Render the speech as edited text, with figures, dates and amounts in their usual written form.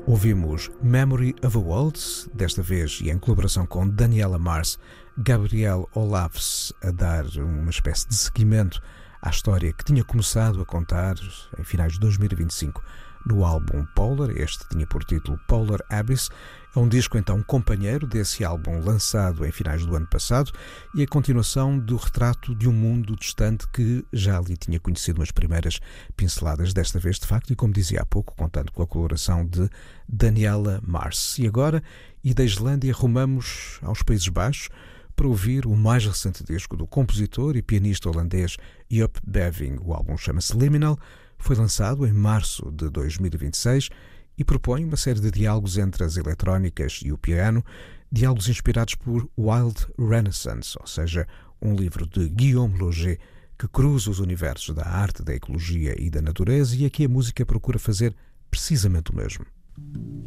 Ouvimos Memory of a Waltz, desta vez e em colaboração com Daniela Mars, Gabriel Olafs a dar uma espécie de seguimento à história que tinha começado a contar em finais de 2025 no álbum Polar. Este tinha por título Polar Abyss. É um disco então companheiro desse álbum lançado em finais do ano passado e a continuação do retrato de um mundo distante que já ali tinha conhecido umas primeiras pinceladas, desta vez de facto, e como dizia há pouco, contando com a colaboração de Daniela Mars. E agora, e da Islândia, rumamos aos Países Baixos para ouvir o mais recente disco do compositor e pianista holandês Joop Beving. O álbum chama-se Liminal, foi lançado em março de 2026 e propõe uma série de diálogos entre as eletrónicas e o piano, diálogos inspirados por Wild Renaissance, ou seja, um livro de Guillaume Loger que cruza os universos da arte, da ecologia e da natureza, e aqui a música procura fazer precisamente o mesmo.